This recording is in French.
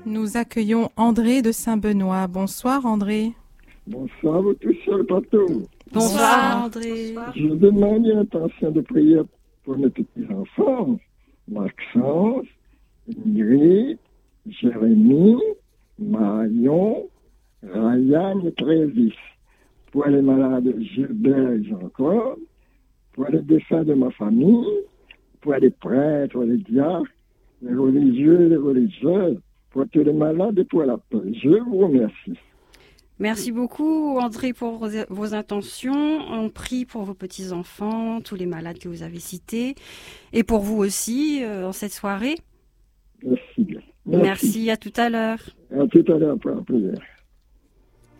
Nous accueillons André de Saint-Benoît. Bonsoir André. Bonsoir vous tous sur le plateau. Bonsoir André. Je demande une intention de prière pour mes petits-enfants, Maxence, Ingrid, Jérémy, Marion, Ryan et Trévis. Pour les malades Gilbert encore, pour les défunts de ma famille, pour les prêtres, les diacres, les religieux, les religieuses, pour tous les malades et pour la paix. Je vous remercie. Merci beaucoup André pour vos intentions. On prie pour vos petits-enfants, tous les malades que vous avez cités, et pour vous aussi en cette soirée. Merci bien. Merci, à tout à l'heure. À tout à l'heure pour la prière.